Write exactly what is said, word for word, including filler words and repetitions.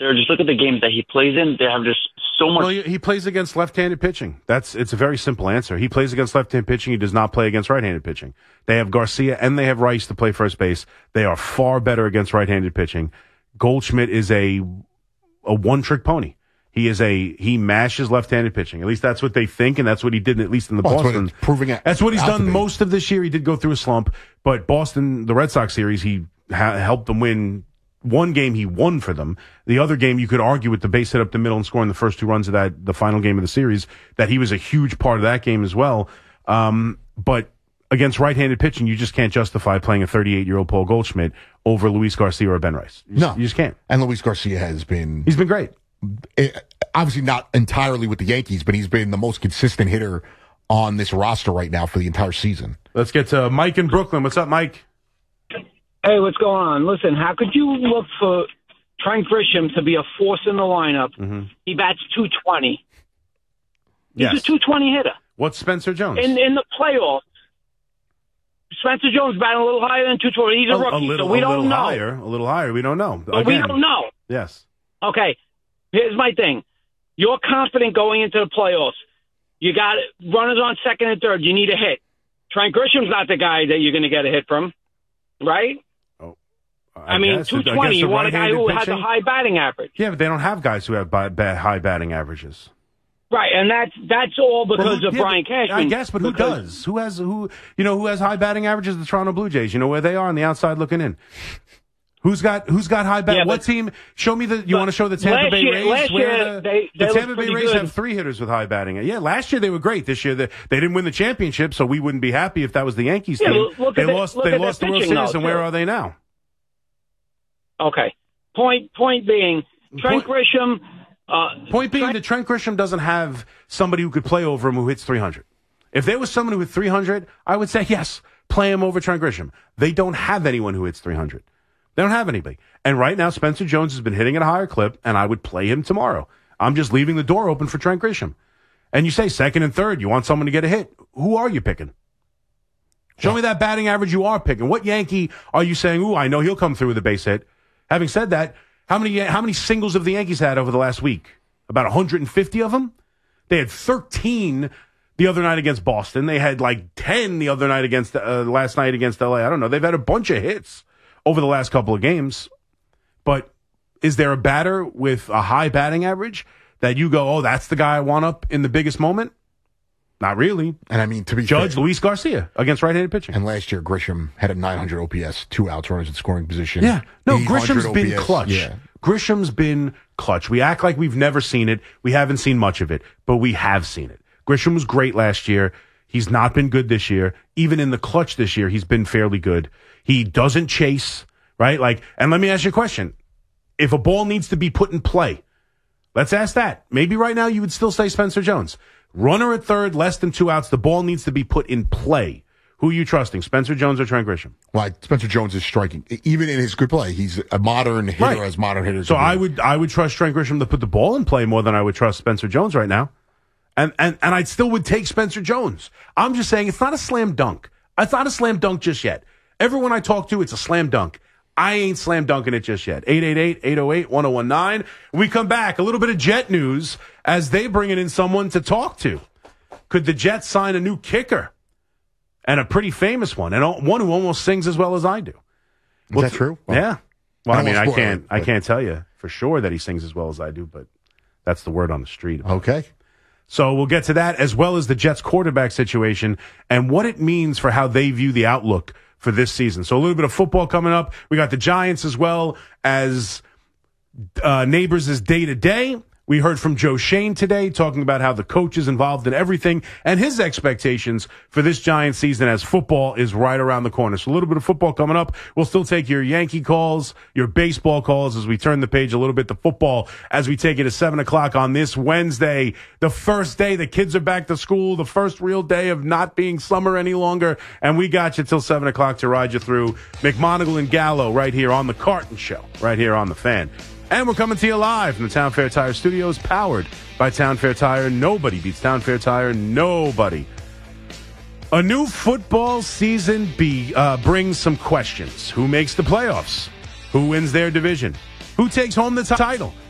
there. Just look at the games that he plays in. They have just so much. Well, he, he plays against left-handed pitching. That's it's a very simple answer. He plays against left-handed pitching. He does not play against right-handed pitching. They have Garcia and they have Rice to play first base. They are far better against right-handed pitching. Goldschmidt is a a one-trick pony. He is a he mashes left-handed pitching. At least that's what they think, and that's what he did at least in the well, Boston. That's what, proving it that's what he's done be. most of this year. He did go through a slump, but Boston, the Red Sox series, he ha- helped them win. One game he won for them. The other game you could argue with the base hit up the middle and scoring the first two runs of that the final game of the series that he was a huge part of that game as well. Um, but against right-handed pitching, you just can't justify playing a thirty-eight-year-old Paul Goldschmidt over Luis Garcia or Ben Rice. You no, just, you just can't. And Luis Garcia has been he's been great. It, obviously not entirely with the Yankees, but he's been the most consistent hitter on this roster right now for the entire season. Let's get to Mike in Brooklyn. What's up, Mike? Hey, what's going on? Listen, how could you look for Trent Grisham to be a force in the lineup? Mm-hmm. He bats two twenty. He's Yes. a two twenty hitter. What's Spencer Jones? In in the playoffs, Spencer Jones batting a little higher than two twenty. He's a, a, rookie, a little, so we a don't little know. higher, a little higher. We don't know. But we Again, don't know. Yes. Okay, here's my thing. You're confident going into the playoffs. You got runners on second and third. You need a hit. Trent Grisham's not the guy that you're going to get a hit from, right? Oh, I, I mean, guess, two twenty. You want a guy who has a high batting average. Yeah, but they don't have guys who have bi- ba- high batting averages. Right, and that's that's all because Well, who- of yeah, Brian but- Cashman. I guess, but who because- does? Who has who? You know, who has high batting averages? The Toronto Blue Jays. You know where they are on the outside looking in. Who's got who's got high bat? Yeah, what but- team? Show me the. You want to show the Tampa last Bay year- Rays? last where year the, they- the they Tampa looked Bay pretty Rays good. have three hitters with high batting. Yeah, last year they were great. This year they, they didn't win the championship, so we wouldn't be happy if that was the Yankees Yeah, team. look they at the- lost. look They at lost the the World pitching, Series, though, and where too. are they now? Okay. Point point being, Trent Point- Grisham. Uh, Point being Trent- that Trent Grisham doesn't have somebody who could play over him who hits three hundred. If there was someone who hit three hundred, I would say yes, play him over Trent Grisham. They don't have anyone who hits three hundred. They don't have anybody. And right now, Spencer Jones has been hitting at a higher clip, and I would play him tomorrow. I'm just leaving the door open for Trent Grisham. And you say second and third, you want someone to get a hit. Who are you picking? Show me that batting average you are picking. What Yankee are you saying, ooh, I know he'll come through with a base hit? Having said that, how many how many singles have the Yankees had over the last week? About one hundred fifty of them? They had thirteen the other night against Boston. They had like ten the other night against uh, last night against L A. I don't know. They've had a bunch of hits over the last couple of games. But is there a batter with a high batting average that you go, oh, that's the guy I want up in the biggest moment? Not really. And I mean, to be Judge fair, Luis Garcia against right-handed pitching. and last year Grisham had a nine hundred O P S, two outs, runners in scoring position. Yeah. No, eight hundred Grisham's been O P S. clutch. Yeah. Grisham's been clutch. We act like we've never seen it. We haven't seen much of it, but we have seen it. Grisham was great last year. He's not been good this year. Even in the clutch this year, he's been fairly good. He doesn't chase, right? Like, and let me ask you a question. If a ball needs to be put in play, let's ask that. Maybe right now you would still say Spencer Jones. Runner at third, less than two outs. The ball needs to be put in play. Who are you trusting, Spencer Jones or Trent Grisham? Well, Spencer Jones is striking. Even in his good play, he's a modern hitter Right. as modern hitters. So can be. I would I would trust Trent Grisham to put the ball in play more than I would trust Spencer Jones right now. And and and I still would take Spencer Jones. I'm just saying it's not a slam dunk. It's not a slam dunk just yet. Everyone I talk to, it's a slam dunk. I ain't slam dunking it just yet. eight eight eight, eight oh eight, one oh one nine. We come back. A little bit of Jet news as they bringing in someone to talk to. Could the Jets sign a new kicker? And a pretty famous one. And one who almost sings as well as I do. Is that true? Well, Yeah. Well, I, I mean, won't I spoil can't it, I but- can't tell you for sure that he sings as well as I do, but that's the word on the street. Okay. So we'll get to that as well as the Jets quarterback situation and what it means for how they view the outlook for this season. So a little bit of football coming up. We got the Giants as well as uh, Neighbors' day-to-day. We heard from Joe Shane today talking about how the coach is involved in everything and his expectations for this Giants season as football is right around the corner. So a little bit of football coming up. We'll still take your Yankee calls, your baseball calls as we turn the page a little bit to football as we take it to seven o'clock on this Wednesday, the first day the kids are back to school, the first real day of not being summer any longer. And we got you till seven o'clock to ride you through McMonigal and Gallo right here on the Carton Show, right here on the Fan. And we're coming to you live from the Town Fair Tire Studios, powered by Town Fair Tire. Nobody beats Town Fair Tire. Nobody. A new football season be, uh, brings some questions. Who makes the playoffs? Who wins their division? Who takes home the t- title?